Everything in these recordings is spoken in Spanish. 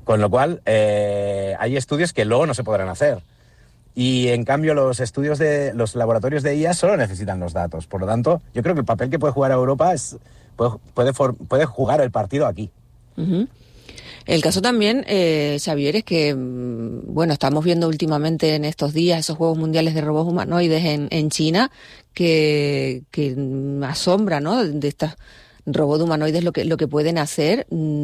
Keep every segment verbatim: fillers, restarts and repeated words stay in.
Con lo cual, eh, hay estudios que luego no se podrán hacer. Y en cambio los estudios de los laboratorios de I A solo necesitan los datos. Por lo tanto, yo creo que el papel que puede jugar Europa es puede, puede, for, puede jugar el partido aquí. Uh-huh. El caso también, eh, Xavier, es que, bueno, estamos viendo últimamente en estos días esos Juegos Mundiales de Robots Humanoides en, en China que, que asombra, ¿no? De estas robots humanoides lo que, lo que pueden hacer.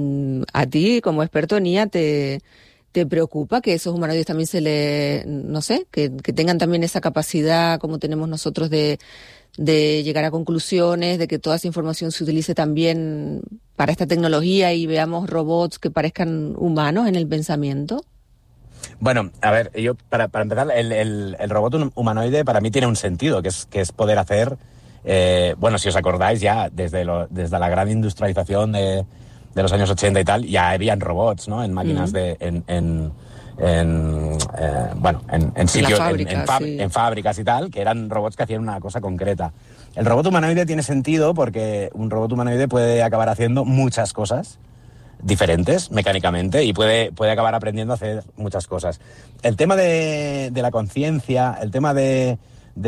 A ti, como experto en I A, te... ¿Te preocupa que esos humanoides también se le, no sé, que, que tengan también esa capacidad como tenemos nosotros de, de llegar a conclusiones, de que toda esa información se utilice también para esta tecnología y veamos robots que parezcan humanos en el pensamiento? Bueno, a ver, yo para, para empezar, el, el, el robot humanoide para mí tiene un sentido, que es, que es poder hacer, eh, bueno, si os acordáis ya, desde, lo, desde la gran industrialización de... de los años ochenta y tal, ya habían robots, ¿no? En máquinas mm. de... En, en, en eh, bueno, en, en sitios... Fábrica, en, en, fab, sí. en fábricas y tal, que eran robots que hacían una cosa concreta. El robot humanoide tiene sentido porque un robot humanoide puede acabar haciendo muchas cosas diferentes mecánicamente y puede, puede acabar aprendiendo a hacer muchas cosas. El tema de, de la conciencia, el tema de...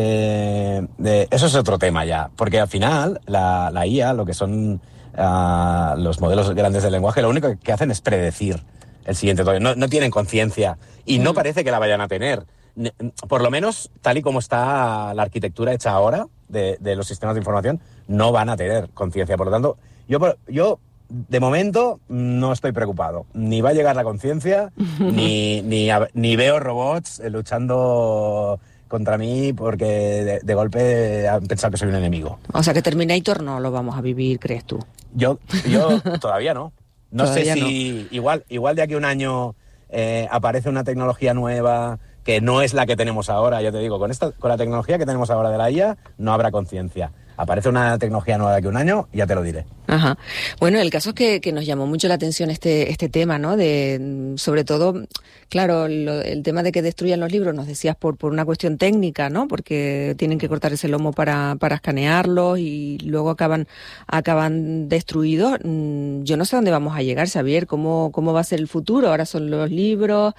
De, de... Eso es otro tema ya, porque al final la, la I A, lo que son... Uh, los modelos grandes del lenguaje, lo único que hacen es predecir el siguiente toque. No, no tienen conciencia y mm. no parece que la vayan a tener. Por lo menos, tal y como está la arquitectura hecha ahora de, de los sistemas de información, no van a tener conciencia. Por lo tanto, yo, yo de momento no estoy preocupado. Ni va a llegar la conciencia, ni, ni, ni veo robots luchando contra mí porque de, de golpe han pensado que soy un enemigo. O sea que Terminator no lo vamos a vivir, ¿crees tú? Yo, yo todavía no. No todavía sé si no. igual, igual de aquí a un año eh, aparece una tecnología nueva que no es la que tenemos ahora. Yo te digo, con esta, con la tecnología que tenemos ahora de la I A no habrá conciencia. Aparece una tecnología nueva de aquí a un año, ya te lo diré. Ajá. Bueno, el caso es que, que nos llamó mucho la atención este este tema, ¿no? De, sobre todo, claro, lo, el tema de que destruyan los libros, nos decías, por por una cuestión técnica, ¿no? Porque tienen que cortar ese lomo para para escanearlos y luego acaban acaban destruidos. Yo no sé dónde vamos a llegar, Xavier, cómo cómo va a ser el futuro. Ahora son los libros,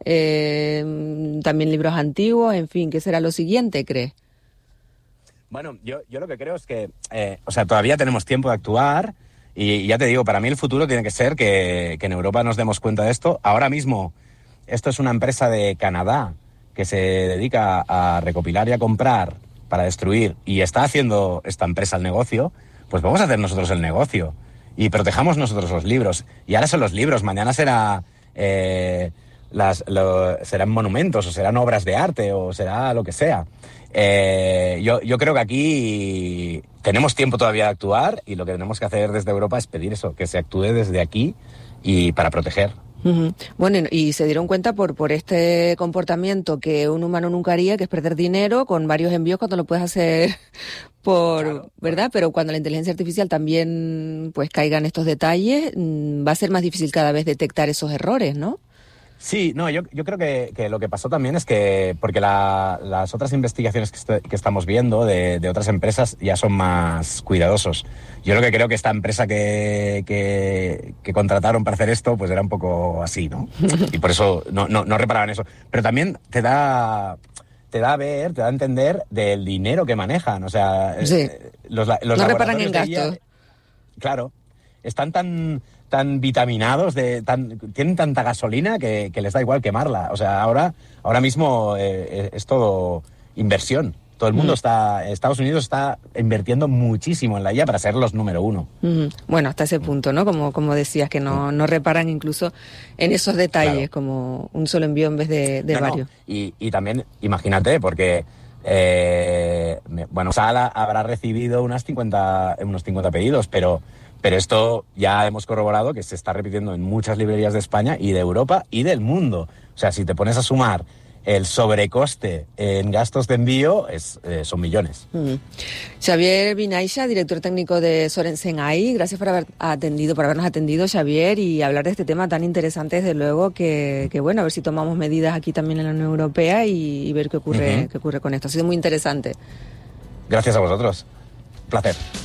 eh, también libros antiguos, en fin, ¿qué será lo siguiente, crees? Bueno, yo, yo lo que creo es que, eh, o sea, todavía tenemos tiempo de actuar y, y ya te digo, para mí el futuro tiene que ser que, que en Europa nos demos cuenta de esto. Ahora mismo, esto es una empresa de Canadá que se dedica a recopilar y a comprar para destruir y está haciendo esta empresa el negocio, pues vamos a hacer nosotros el negocio y protejamos nosotros los libros. Y ahora son los libros, mañana será... Eh, las, lo, serán monumentos o serán obras de arte o será lo que sea. Eh, yo, yo creo que aquí tenemos tiempo todavía de actuar y lo que tenemos que hacer desde Europa es pedir eso, que se actúe desde aquí y para proteger. Uh-huh. Bueno, y se dieron cuenta por por este comportamiento que un humano nunca haría, que es perder dinero con varios envíos cuando lo puedes hacer por, claro, ¿verdad? Pero cuando la inteligencia artificial también pues caiga en estos detalles, va a ser más difícil cada vez detectar esos errores, ¿no? Sí, no, yo, yo creo que, que lo que pasó también es que, porque la, las otras investigaciones que, est- que estamos viendo de, de otras empresas ya son más cuidadosos. Yo lo que creo que esta empresa que, que, que contrataron para hacer esto, pues era un poco así, ¿no? Y por eso no, no, no reparaban eso. Pero también te da, te da a ver, te da a entender del dinero que manejan. O sea, sí. eh, los, los no reparan en gastos. I A, claro, están tan... tan vitaminados, de tan, tienen tanta gasolina que, que les da igual quemarla. O sea, ahora, ahora mismo eh, es todo inversión. Todo el mundo mm. está, Estados Unidos está invirtiendo muchísimo en la I A para ser los número uno. Mm. Bueno, hasta ese punto, ¿no? Como, como decías, que no, no reparan incluso en esos detalles, claro, como un solo envío en vez de, de no, varios. No. Y, y también, imagínate, porque... Eh, bueno, Sala habrá recibido unas cincuenta, unos cincuenta pedidos, pero... Pero esto ya hemos corroborado que se está repitiendo en muchas librerías de España y de Europa y del mundo. O sea, si te pones a sumar el sobrecoste en gastos de envío, es, eh, son millones. Mm. Xavier Vinaixa, director técnico de Sorensen A I, gracias por haber atendido, por habernos atendido, Xavier, y hablar de este tema tan interesante, desde luego, que, que bueno, a ver si tomamos medidas aquí también en la Unión Europea y, y ver qué ocurre, uh-huh. qué ocurre con esto. Ha sido muy interesante. Gracias a vosotros. Placer.